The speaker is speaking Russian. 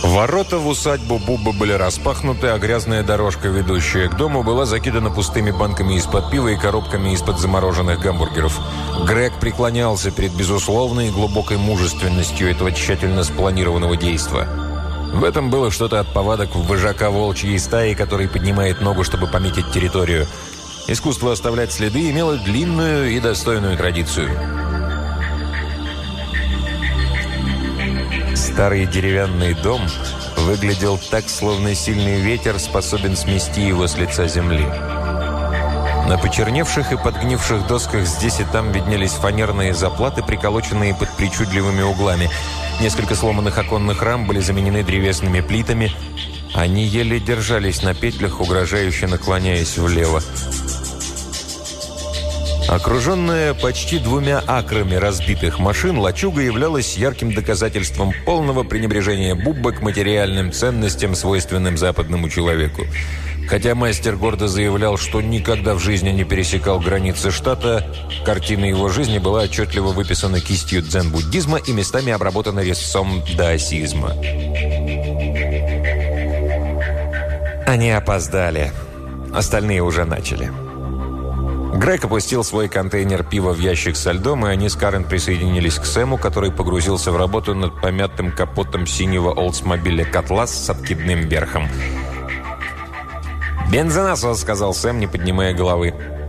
Ворота в усадьбу Бубба были распахнуты, а грязная дорожка, ведущая к дому, была закидана пустыми банками из-под пива и коробками из-под замороженных гамбургеров. Грег преклонялся перед безусловной и глубокой мужественностью этого тщательно спланированного действа. В этом было что-то от повадок вожака волчьей стаи, который поднимает ногу, чтобы пометить территорию. Искусство оставлять следы имело длинную и достойную традицию. Старый деревянный дом выглядел так, словно сильный ветер способен смести его с лица земли. На почерневших и подгнивших досках здесь и там виднелись фанерные заплаты, приколоченные под причудливыми углами. Несколько сломанных оконных рам были заменены древесными плитами. Они еле держались на петлях, угрожающе наклоняясь влево. Окруженная почти 2 акрами разбитых машин, лачуга являлась ярким доказательством полного пренебрежения Буббы к материальным ценностям, свойственным западному человеку. Хотя мастер гордо заявлял, что никогда в жизни не пересекал границы штата, картина его жизни была отчетливо выписана кистью дзен-буддизма и местами обработана резцом даосизма. Они опоздали. Остальные уже начали. Грег опустил свой контейнер пива в ящик со льдом, и они с Карен присоединились к Сэму, который погрузился в работу над помятым капотом синего Олдсмобиля «Котлас» с откидным верхом. «Бензонасос», — сказал Сэм, не поднимая головы.